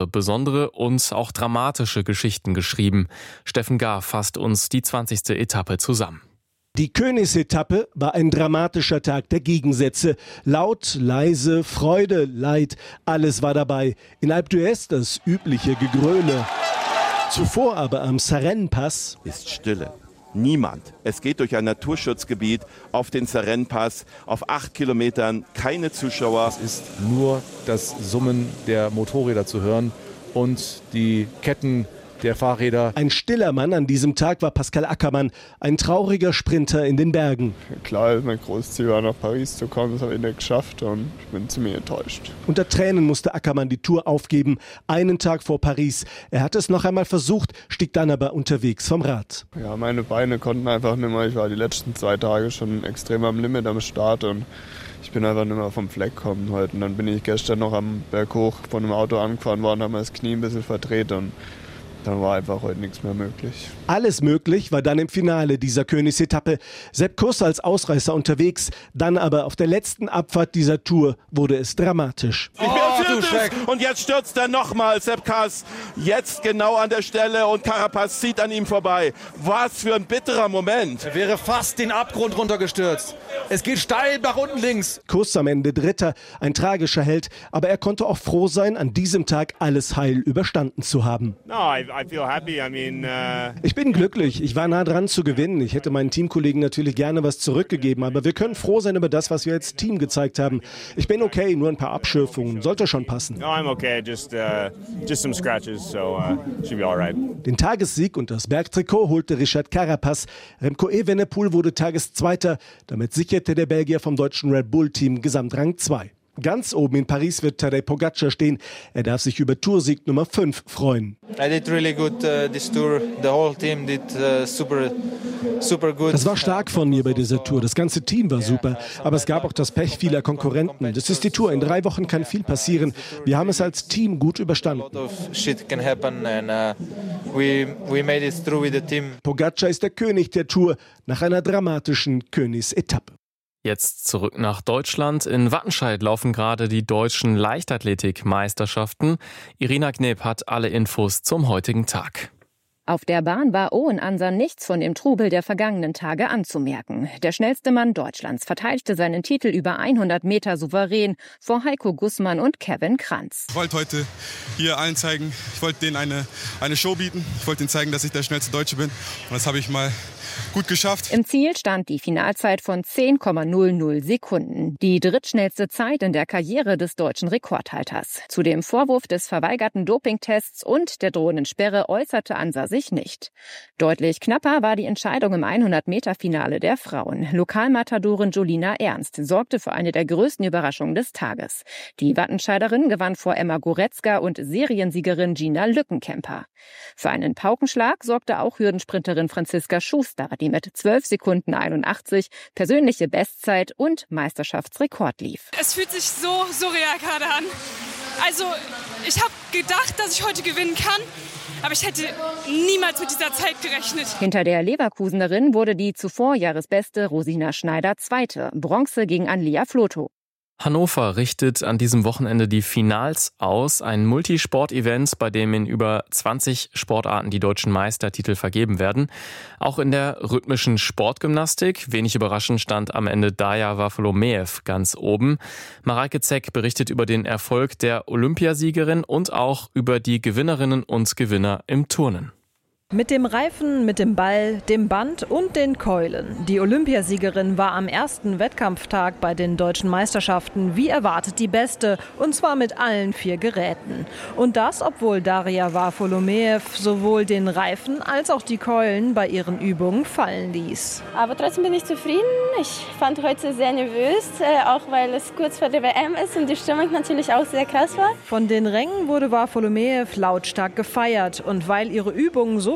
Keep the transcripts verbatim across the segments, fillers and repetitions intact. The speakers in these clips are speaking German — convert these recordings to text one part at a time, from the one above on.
besondere und auch dramatische Geschichten geschrieben. Steffen Gahr fasst uns die zwanzigste Etappe zusammen. Die Königsetappe war ein dramatischer Tag der Gegensätze. Laut, leise, Freude, Leid, alles war dabei. In Alpe d'Huez das übliche Gegröle. Zuvor aber am Sarenne-Pass ist Stille. Niemand. Es geht durch ein Naturschutzgebiet auf den Sarenne-Pass, auf acht Kilometern, keine Zuschauer. Es ist nur das Summen der Motorräder zu hören und die Ketten der Fahrräder. Ein stiller Mann an diesem Tag war Pascal Ackermann, ein trauriger Sprinter in den Bergen. Klar, mein großes Ziel war, nach Paris zu kommen, das habe ich nicht geschafft und ich bin ziemlich enttäuscht. Unter Tränen musste Ackermann die Tour aufgeben, einen Tag vor Paris. Er hatte es noch einmal versucht, stieg dann aber unterwegs vom Rad. Ja, meine Beine konnten einfach nicht mehr. Ich war die letzten zwei Tage schon extrem am Limit am Start und ich bin einfach nicht mehr vom Fleck gekommen heute. Und dann bin ich gestern noch am Berg hoch von einem Auto angefahren worden, habe mir das Knie ein bisschen verdreht und dann war einfach heute nichts mehr möglich. Alles möglich war dann im Finale dieser Königsetappe. Sepp Kuss als Ausreißer unterwegs, dann aber auf der letzten Abfahrt dieser Tour wurde es dramatisch. Oh, du Schreck. Und jetzt stürzt er nochmal, Sepp Kuss, jetzt genau an der Stelle und Carapaz zieht an ihm vorbei. Was für ein bitterer Moment. Er wäre fast den Abgrund runtergestürzt. Es geht steil nach unten links. Kuss am Ende Dritter, ein tragischer Held, aber er konnte auch froh sein, an diesem Tag alles heil überstanden zu haben. No, I, I feel happy. I mean, uh... Ich bin glücklich, ich war nah dran zu gewinnen. Ich hätte meinen Teamkollegen natürlich gerne was zurückgegeben, aber wir können froh sein über das, was wir als Team gezeigt haben. Ich bin okay, nur ein paar Abschürfungen, sollte schon passen. No, I'm okay, just, uh, just some scratches, so uh, should be all right. Den Tagessieg und das Bergtrikot holte Richard Carapaz. Remco Evenepoel wurde Tageszweiter, damit sicherte der Belgier vom deutschen Red Bull-Team Gesamtrang zwei. Ganz oben in Paris wird Tadej Pogačar stehen. Er darf sich über Toursieg Nummer fünf freuen. I did really good uh, this tour. The whole team did uh, super, super good. Das war stark von mir bei dieser Tour. Das ganze Team war super. Aber es gab auch das Pech vieler Konkurrenten. Das ist die Tour. In drei Wochen kann viel passieren. Wir haben es als Team gut überstanden. Pogačar ist der König der Tour nach einer dramatischen Königsetappe. Jetzt zurück nach Deutschland. In Wattenscheid laufen gerade die deutschen Leichtathletik-Meisterschaften. Irina Kneb hat alle Infos zum heutigen Tag. Auf der Bahn war Owen Anser nichts von dem Trubel der vergangenen Tage anzumerken. Der schnellste Mann Deutschlands verteidigte seinen Titel über hundert Meter souverän vor Heiko Gussmann und Kevin Kranz. Ich wollte heute hier allen zeigen, ich wollte denen eine, eine Show bieten. Ich wollte ihnen zeigen, dass ich der schnellste Deutsche bin. Und das habe ich mal gut geschafft. Im Ziel stand die Finalzeit von zehn Komma null null Sekunden. Die drittschnellste Zeit in der Karriere des deutschen Rekordhalters. Zu dem Vorwurf des verweigerten Dopingtests und der drohenden Sperre äußerte Anser sich nicht. Deutlich knapper war die Entscheidung im hundert Meter Finale der Frauen. Lokalmatadorin Jolina Ernst sorgte für eine der größten Überraschungen des Tages. Die Wattenscheiderin gewann vor Emma Goretzka und Seriensiegerin Gina Lückenkämper. Für einen Paukenschlag sorgte auch Hürdensprinterin Franziska Schuster, die mit zwölf Sekunden einundachtzig persönliche Bestzeit und Meisterschaftsrekord lief. Es fühlt sich so surreal gerade an. Also ich habe gedacht, dass ich heute gewinnen kann, aber ich hätte niemals mit dieser Zeit gerechnet. Hinter der Leverkusenerin wurde die zuvor Jahresbeste Rosina Schneider Zweite. Bronze gegen Anlia Floto. Hannover richtet an diesem Wochenende die Finals aus, ein Multisport-Event, bei dem in über zwanzig Sportarten die deutschen Meistertitel vergeben werden. Auch in der rhythmischen Sportgymnastik, wenig überraschend, stand am Ende Darja Wafolomeev ganz oben. Mareike Zeck berichtet über den Erfolg der Olympiasiegerin und auch über die Gewinnerinnen und Gewinner im Turnen. Mit dem Reifen, mit dem Ball, dem Band und den Keulen. Die Olympiasiegerin war am ersten Wettkampftag bei den deutschen Meisterschaften wie erwartet die Beste, und zwar mit allen vier Geräten. Und das, obwohl Darja Wafolomeev sowohl den Reifen als auch die Keulen bei ihren Übungen fallen ließ. Aber trotzdem bin ich zufrieden. Ich fand heute sehr nervös, auch weil es kurz vor der W M ist und die Stimmung natürlich auch sehr krass war. Von den Rängen wurde Wafolomeev lautstark gefeiert, und weil ihre Übungen so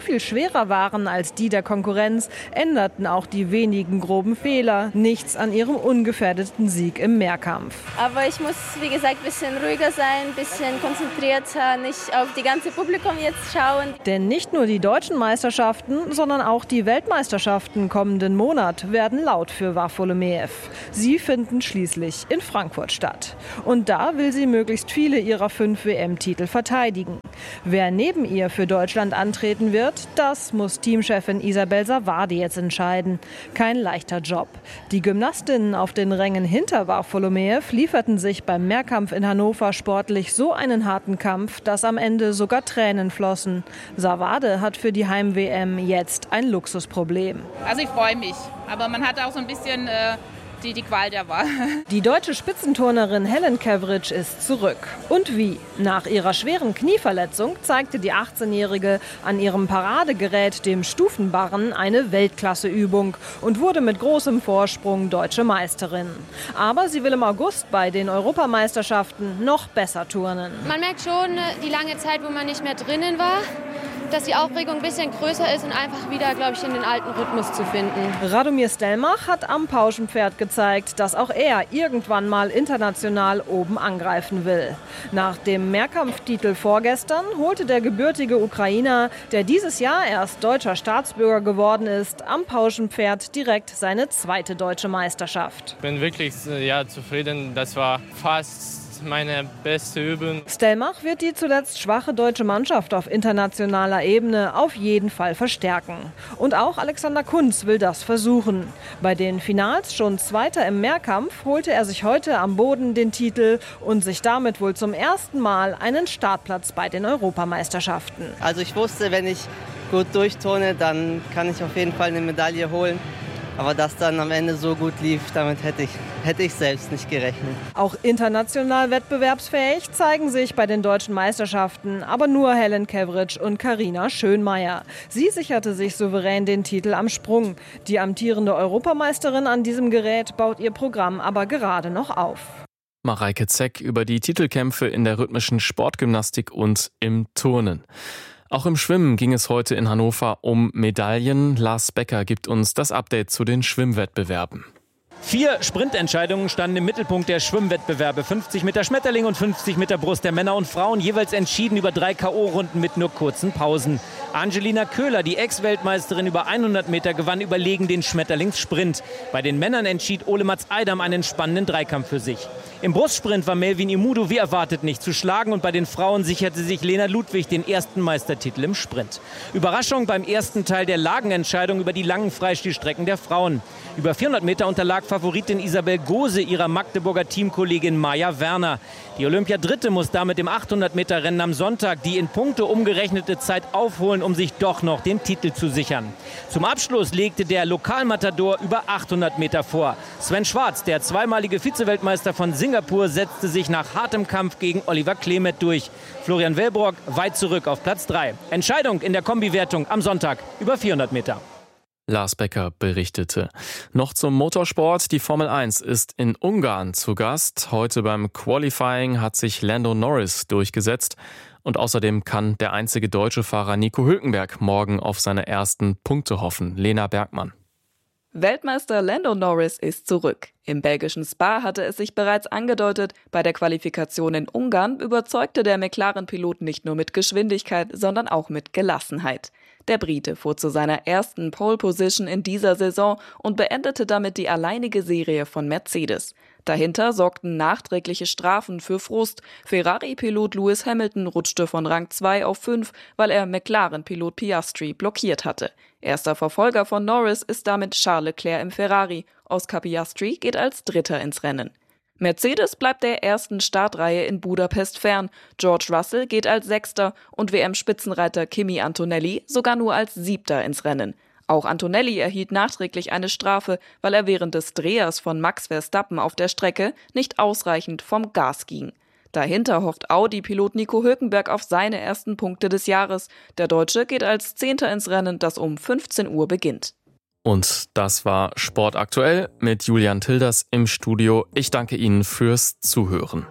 viel schwerer waren als die der Konkurrenz, änderten auch die wenigen groben Fehler nichts an ihrem ungefährdeten Sieg im Mehrkampf. Aber ich muss, wie gesagt, ein bisschen ruhiger sein, ein bisschen konzentrierter, nicht auf die ganze Publikum jetzt schauen. Denn nicht nur die deutschen Meisterschaften, sondern auch die Weltmeisterschaften kommenden Monat werden laut für Varfolomeev. Sie finden schließlich in Frankfurt statt. Und da will sie möglichst viele ihrer fünf W M-Titel verteidigen. Wer neben ihr für Deutschland antreten wird, das muss Teamchefin Isabel Savardi jetzt entscheiden. Kein leichter Job. Die Gymnastinnen auf den Rängen hinter Varfolomeev lieferten sich beim Mehrkampf in Hannover sportlich so einen harten Kampf, dass am Ende sogar Tränen flossen. Savardi hat für die Heim-W M jetzt ein Luxusproblem. Also ich freue mich, aber man hat auch so ein bisschen äh, die, die Qual der Wahl. Die deutsche Spitzenturnerin Helen Cavridge ist zurück. Und wie? Nach ihrer schweren Knieverletzung zeigte die achtzehnjährige an ihrem Paradegerät, dem Stufenbarren, eine Weltklasseübung und wurde mit großem Vorsprung deutsche Meisterin. Aber sie will im August bei den Europameisterschaften noch besser turnen. Man merkt schon die lange Zeit, wo man nicht mehr drinnen war, dass die Aufregung ein bisschen größer ist und einfach wieder, glaube ich, in den alten Rhythmus zu finden. Radomir Stelmach hat am Pauschenpferd gezeigt, dass auch er irgendwann mal international oben angreifen will. Nach dem Mehrkampftitel vorgestern holte der gebürtige Ukrainer, der dieses Jahr erst deutscher Staatsbürger geworden ist, am Pauschenpferd direkt seine zweite deutsche Meisterschaft. Ich bin wirklich ja, zufrieden. Das war fast meine beste Übung. Stelmach wird die zuletzt schwache deutsche Mannschaft auf internationaler Ebene auf jeden Fall verstärken. Und auch Alexander Kunz will das versuchen. Bei den Finals, schon Zweiter im Mehrkampf, holte er sich heute am Boden den Titel und sich damit wohl zum ersten Mal einen Startplatz bei den Europameisterschaften. Also ich wusste, wenn ich gut durchturne, dann kann ich auf jeden Fall eine Medaille holen. Aber dass dann am Ende so gut lief, damit hätte ich, hätte ich selbst nicht gerechnet. Auch international wettbewerbsfähig zeigen sich bei den deutschen Meisterschaften aber nur Helen Cavridge und Carina Schönmeier. Sie sicherte sich souverän den Titel am Sprung. Die amtierende Europameisterin an diesem Gerät baut ihr Programm aber gerade noch auf. Mareike Zeck über die Titelkämpfe in der rhythmischen Sportgymnastik und im Turnen. Auch im Schwimmen ging es heute in Hannover um Medaillen. Lars Becker gibt uns das Update zu den Schwimmwettbewerben. Vier Sprintentscheidungen standen im Mittelpunkt der Schwimmwettbewerbe. fünfzig Meter Schmetterling und fünfzig Meter Brust der Männer und Frauen, jeweils entschieden über drei K O-Runden mit nur kurzen Pausen. Angelina Köhler, die Ex-Weltmeisterin über hundert Meter, gewann überlegen den Schmetterlingssprint. Bei den Männern entschied Ole Mats Eidam einen spannenden Dreikampf für sich. Im Brustsprint war Melvin Imudu wie erwartet nicht zu schlagen und bei den Frauen sicherte sich Lena Ludwig den ersten Meistertitel im Sprint. Überraschung beim ersten Teil der Lagenentscheidung über die langen Freistilstrecken der Frauen. Über vierhundert Meter unterlag Favoritin Isabel Gose ihrer Magdeburger Teamkollegin Maja Werner. Die Olympiadritte muss damit im achthundert Meter Rennen am Sonntag die in Punkte umgerechnete Zeit aufholen, um sich doch noch den Titel zu sichern. Zum Abschluss legte der Lokalmatador über achthundert Meter vor. Sven Schwarz, der zweimalige Vizeweltmeister von Singapur, setzte sich nach hartem Kampf gegen Oliver Klemet durch. Florian Wellbrock weit zurück auf Platz drei. Entscheidung in der Kombiwertung am Sonntag über vierhundert Meter. Lars Becker berichtete. Noch zum Motorsport. Die Formel eins ist in Ungarn zu Gast. Heute beim Qualifying hat sich Lando Norris durchgesetzt. Und außerdem kann der einzige deutsche Fahrer Nico Hülkenberg morgen auf seine ersten Punkte hoffen. Lena Bergmann. Weltmeister Lando Norris ist zurück. Im belgischen Spa hatte es sich bereits angedeutet, bei der Qualifikation in Ungarn überzeugte der McLaren-Pilot nicht nur mit Geschwindigkeit, sondern auch mit Gelassenheit. Der Brite fuhr zu seiner ersten Pole-Position in dieser Saison und beendete damit die alleinige Serie von Mercedes. Dahinter sorgten nachträgliche Strafen für Frust. Ferrari-Pilot Lewis Hamilton rutschte von Rang zwei auf fünf, weil er McLaren-Pilot Piastri blockiert hatte. Erster Verfolger von Norris ist damit Charles Leclerc im Ferrari. Oscar Piastri geht als Dritter ins Rennen. Mercedes bleibt der ersten Startreihe in Budapest fern. George Russell geht als Sechster und W M-Spitzenreiter Kimi Antonelli sogar nur als Siebter ins Rennen. Auch Antonelli erhielt nachträglich eine Strafe, weil er während des Drehers von Max Verstappen auf der Strecke nicht ausreichend vom Gas ging. Dahinter hofft Audi-Pilot Nico Hülkenberg auf seine ersten Punkte des Jahres. Der Deutsche geht als Zehnter ins Rennen, das um fünfzehn Uhr beginnt. Und das war Sport aktuell mit Julian Tilders im Studio. Ich danke Ihnen fürs Zuhören.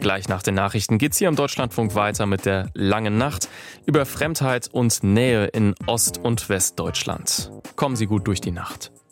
Gleich nach den Nachrichten geht's hier im Deutschlandfunk weiter mit der langen Nacht über Fremdheit und Nähe in Ost- und Westdeutschland. Kommen Sie gut durch die Nacht.